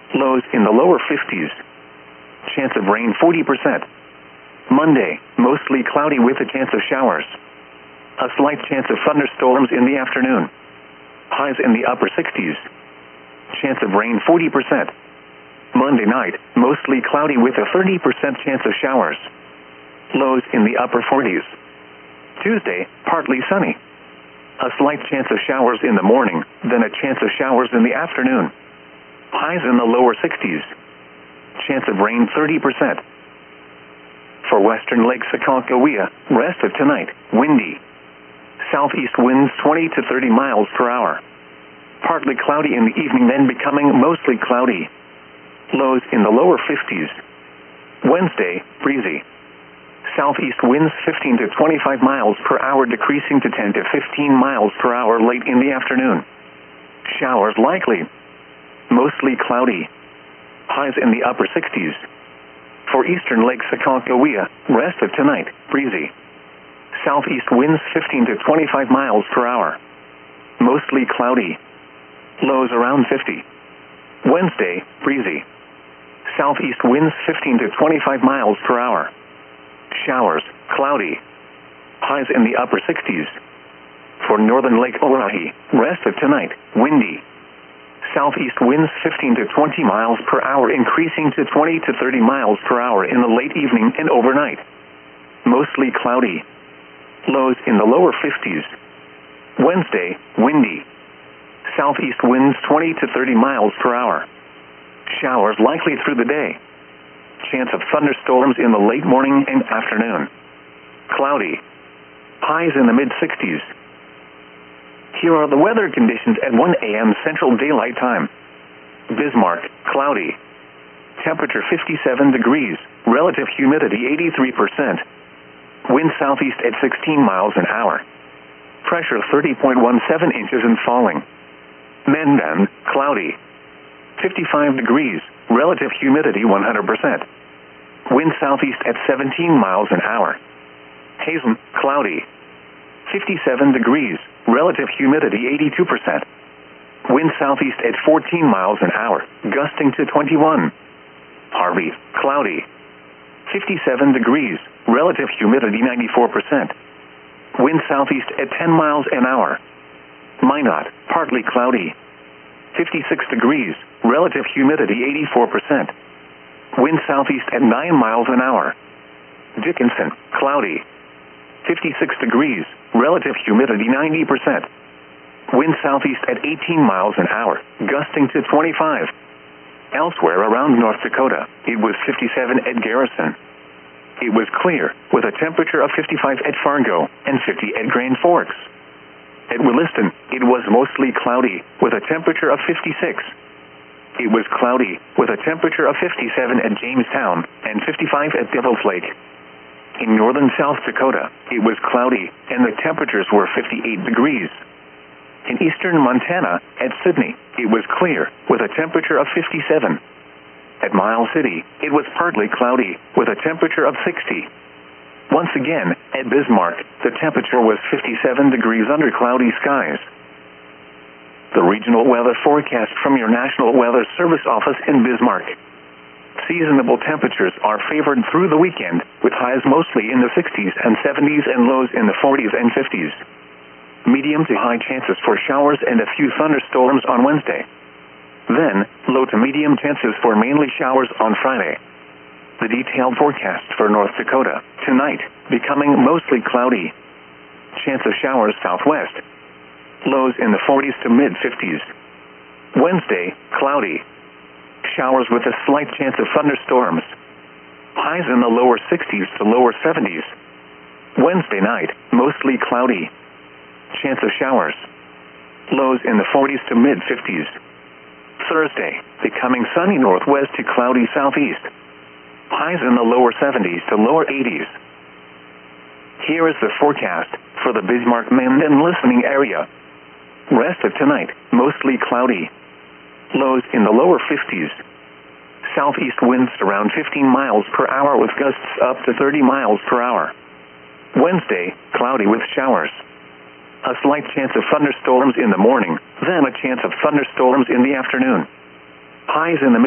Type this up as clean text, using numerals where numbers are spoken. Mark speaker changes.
Speaker 1: Lows in the lower 50s. Chance of rain 40%. Monday, mostly cloudy with a chance of showers. A slight chance of thunderstorms in the afternoon. Highs in the upper 60s. Chance of rain 40%. Monday night, mostly cloudy with a 30% chance of showers. Lows in the upper 40s. Tuesday, partly sunny. A slight chance of showers in the morning, then a chance of showers in the afternoon. Highs in the lower 60s. Chance of rain 30%. For western Lake Sakakawea, rest of tonight, windy. Southeast winds 20 to 30 miles per hour. Partly cloudy in the evening, then becoming mostly cloudy. Lows in the lower 50s. Wednesday, breezy. Southeast winds 15 to 25 miles per hour, decreasing to 10 to 15 miles per hour late in the afternoon. Showers likely. Mostly cloudy. Highs in the upper 60s. For eastern Lake Sakakawea, rest of tonight, breezy. Southeast winds 15 to 25 miles per hour. Mostly cloudy. Lows around 50. Wednesday, breezy. Southeast winds 15 to 25 miles per hour. Showers, cloudy. Highs in the upper 60s. For northern Lake Oahe, rest of tonight, windy. Southeast winds 15 to 20 miles per hour, increasing to 20 to 30 miles per hour in the late evening and overnight. Mostly cloudy. Lows in the lower 50s. Wednesday, windy. Southeast winds 20 to 30 miles per hour. Showers likely through the day. Chance of thunderstorms in the late morning and afternoon. Cloudy. Highs in the mid-60s. Here are the weather conditions at 1 a.m. Central Daylight Time. Bismarck, cloudy. Temperature 57 degrees. Relative humidity 83%. Wind southeast at 16 miles an hour. Pressure 30.17 inches and falling. Mendon, cloudy. 55 degrees. Relative humidity 100%. Wind southeast at 17 miles an hour. Hazen, cloudy. 57 degrees. Relative humidity 82%. Wind southeast at 14 miles an hour, gusting to 21. Harvey, cloudy. 57 degrees. Relative humidity 94%. Wind southeast at 10 miles an hour. Minot, partly cloudy. 56 degrees. Relative humidity 84%. Wind southeast at 9 miles an hour. Dickinson, cloudy. 56 degrees. Relative humidity 90%. Wind southeast at 18 miles an hour, gusting to 25. Elsewhere around North Dakota, it was 57 at Garrison. It was clear, with a temperature of 55 at Fargo and 50 at Grand Forks. At Williston, it was mostly cloudy, with a temperature of 56. It was cloudy, with a temperature of 57 at Jamestown and 55 at Devil's Lake. In northern South Dakota, it was cloudy, and the temperatures were 58 degrees. In eastern Montana, at Sydney, it was clear, with a temperature of 57. At Miles City, it was partly cloudy, with a temperature of 60. Once again, at Bismarck, the temperature was 57 degrees under cloudy skies. The regional weather forecast from your National Weather Service office in Bismarck. Seasonable temperatures are favored through the weekend, with highs mostly in the 60s and 70s and lows in the 40s and 50s. Medium to high chances for showers and a few thunderstorms on Wednesday. Then, low to medium chances for mainly showers on Friday. The detailed forecast for North Dakota, tonight, becoming mostly cloudy. Chance of showers southwest. Lows in the 40s to mid-50s. Wednesday, cloudy. Showers with a slight chance of thunderstorms. Highs in the lower 60s to lower 70s. Wednesday night, mostly cloudy. Chance of showers. Lows in the 40s to mid-50s. Thursday, becoming sunny northwest to cloudy southeast. Highs in the lower 70s to lower 80s. Here is the forecast for the Bismarck-Mendon listening area. Rest of tonight, mostly cloudy. Lows in the lower 50s. Southeast winds around 15 miles per hour with gusts up to 30 miles per hour. Wednesday, cloudy with showers. A slight chance of thunderstorms in the morning, then a chance of thunderstorms in the afternoon. Highs in the